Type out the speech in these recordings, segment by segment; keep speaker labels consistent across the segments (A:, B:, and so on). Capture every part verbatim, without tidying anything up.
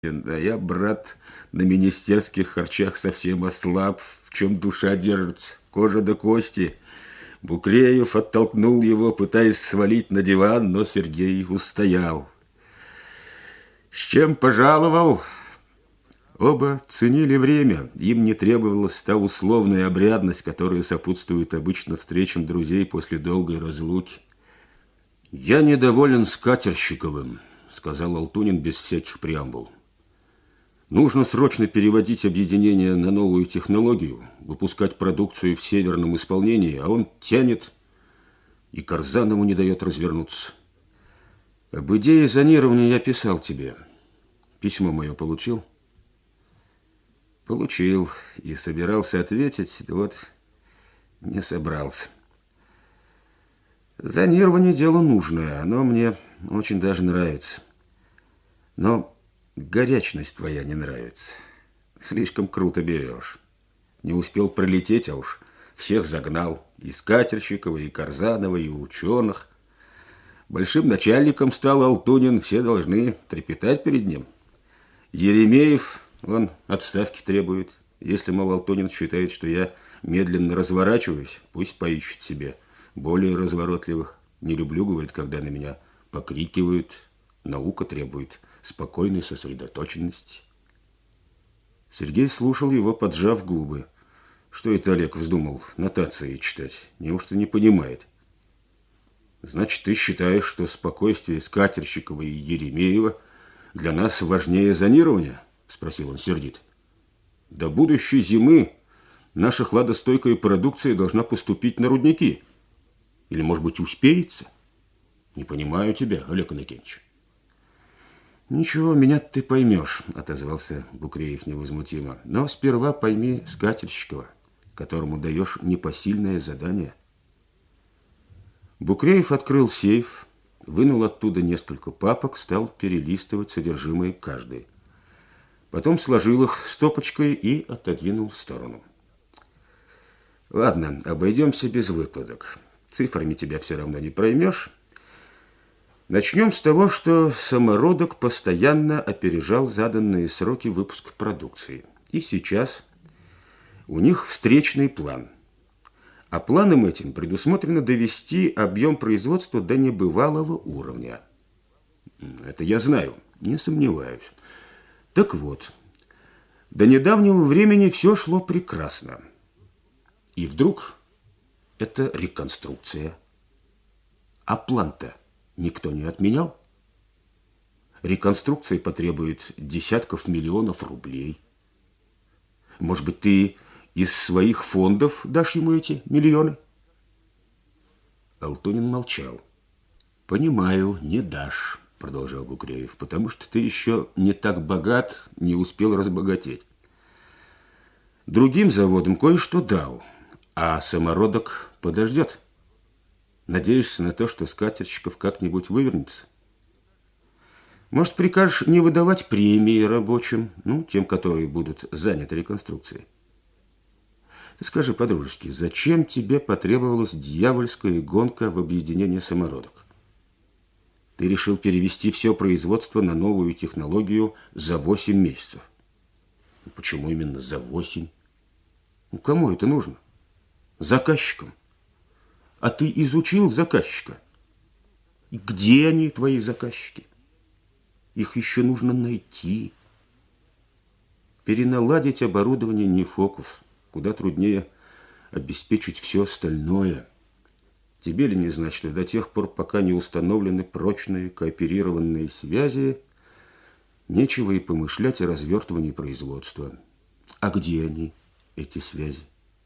A: А я, брат, на министерских харчах совсем ослаб, в чем душа держится, кожа до кости. Букреев оттолкнул его, пытаясь свалить на диван, но Сергей устоял. С чем пожаловал? Оба ценили время, им не требовалась та условная обрядность, которая сопутствует обычно встречам друзей после долгой разлуки. «Я недоволен Скатерщиковым», — сказал Алтунин без всяких преамбул. «Нужно срочно переводить объединение на новую технологию, выпускать продукцию в северном исполнении, а он тянет и Карзанову не дает развернуться. Об идее зонирования я писал тебе. Письмо мое получил?» «Получил и собирался ответить, да вот не собрался. Зонирование дело нужное, оно мне очень даже нравится. Но горячность твоя не нравится. Слишком круто берешь. Не успел пролететь, а уж всех загнал. И Скатерщикова, и Карзанова, и ученых. Большим начальником стал Алтунин, все должны трепетать перед ним. Еремеев, он отставки требует. Если, мол, Алтунин считает, что я медленно разворачиваюсь, пусть поищет себе более разворотливых. Не люблю, говорит, когда на меня покрикивают. Наука требует спокойной сосредоточенности. Сергей слушал его, поджав губы. Что это Олег вздумал нотации читать? Неужто не понимает? Значит, ты считаешь, что спокойствие Скатерщикова и Еремеева для нас важнее зонирования? Спросил он сердито. До будущей зимы наша хладостойкая продукция должна поступить на рудники. Или, может быть, успеется? Не понимаю тебя, Олег Иннокентьевич. «Ничего, меня ты поймешь», — отозвался Букреев невозмутимо. «Но сперва пойми Скатерщикова, которому даешь непосильное задание». Букреев открыл сейф, вынул оттуда несколько папок, стал перелистывать содержимое каждой. Потом сложил их стопочкой и отодвинул в сторону. «Ладно, обойдемся без выкладок. Цифрами тебя все равно не проймешь. Начнем с того, что самородок постоянно опережал заданные сроки выпуска продукции. И сейчас у них встречный план. А планом этим предусмотрено довести объем производства до небывалого уровня. Это я знаю, не сомневаюсь. Так вот, до недавнего времени все шло прекрасно. И вдруг это реконструкция. А план-то никто не отменял. Реконструкция потребует десятков миллионов рублей. Может быть, ты из своих фондов дашь ему эти миллионы? Алтунин молчал. «Понимаю, не дашь», — продолжал Букреев, «потому что ты еще не так богат, не успел разбогатеть. Другим заводам кое-что дал, а самородок подождет. Надеешься на то, что Скатерщиков как-нибудь вывернется? Может, прикажешь не выдавать премии рабочим, ну, тем, которые будут заняты реконструкцией? Ты скажи по-дружески, зачем тебе потребовалась дьявольская гонка в объединение самородок? Ты решил перевести все производство на новую технологию за восемь месяцев. Почему именно за восемь? Ну, кому это нужно? Заказчикам. А ты изучил заказчика? И где они, твои заказчики? Их еще нужно найти. Переналадить оборудование не фокус. Куда труднее обеспечить все остальное. Тебе ли не знать, что до тех пор, пока не установлены прочные кооперированные связи, нечего и помышлять о развертывании производства. А где они, эти связи?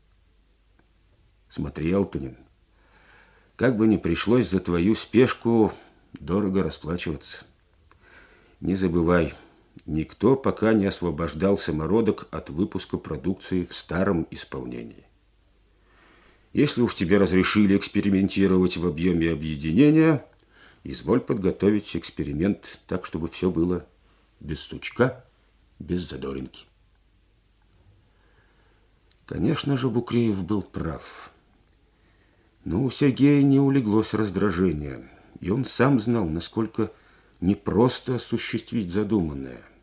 A: Смотри, Алтунин, как бы ни пришлось за твою спешку дорого расплачиваться. Не забывай, никто пока не освобождал самородок от выпуска продукции в старом исполнении. Если уж тебе разрешили экспериментировать в объеме объединения, изволь подготовить эксперимент так, чтобы все было без сучка, без задоринки. Конечно же, Букреев был прав. Но у Сергея не улеглось раздражение, и он сам знал, насколько непросто осуществить задуманное.